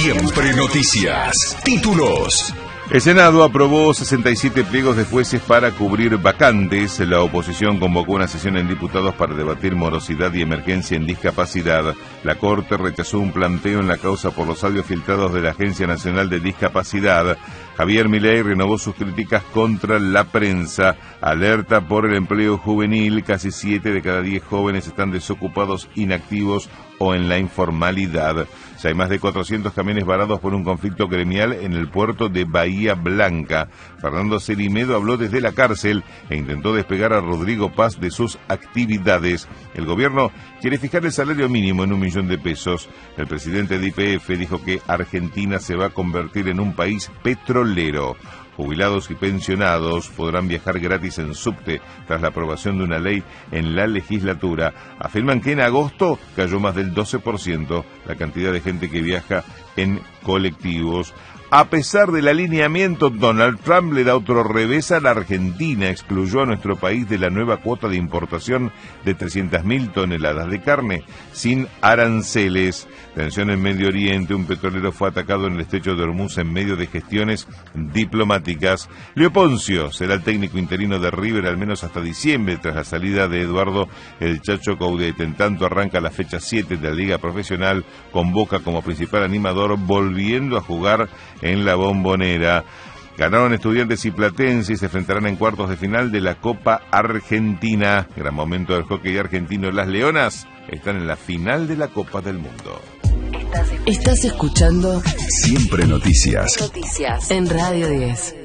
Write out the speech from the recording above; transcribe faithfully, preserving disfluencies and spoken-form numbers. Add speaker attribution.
Speaker 1: Siempre Noticias. Títulos.
Speaker 2: El Senado aprobó sesenta y siete pliegos de jueces para cubrir vacantes. La oposición convocó una sesión en diputados para debatir morosidad y emergencia en discapacidad. La Corte rechazó un planteo en la causa por los audios filtrados de la Agencia Nacional de Discapacidad. Javier Milei renovó sus críticas contra la prensa. Alerta por el empleo juvenil. Casi siete de cada diez jóvenes están desocupados, inactivos o en la informalidad. Ya hay más de cuatrocientos camiones varados por un conflicto gremial en el puerto de Bahía Blanca. Fernando Celimedo habló desde la cárcel e intentó despegar a Rodrigo Paz de sus actividades. El gobierno quiere fijar el salario mínimo en un millón de pesos. El presidente de Y P F dijo que Argentina se va a convertir en un país petrolero. Jubilados y pensionados podrán viajar gratis en subte tras la aprobación de una ley en la legislatura. Afirman que en agosto cayó más del doce por ciento la cantidad de gente que viaja en colectivos. A pesar del alineamiento, Donald Trump le da otro revés a la Argentina. Excluyó a nuestro país de la nueva cuota de importación de trescientas mil toneladas de carne sin aranceles. Tensión en Medio Oriente. Un petrolero fue atacado en el estrecho de Hormuz en medio de gestiones diplomáticas. Leo Poncio será el técnico interino de River al menos hasta diciembre tras la salida de Eduardo el Chacho Coudet. En tanto arranca la fecha siete de la Liga Profesional con Boca como principal animador volviendo a jugar en la Bombonera. Ganaron Estudiantes y Platense y se enfrentarán en cuartos de final de la Copa Argentina. Gran momento del hockey argentino. Las Leonas están en la final de la Copa del Mundo.
Speaker 3: Estás escuchando
Speaker 1: Siempre Noticias.
Speaker 3: Noticias en Radio diez.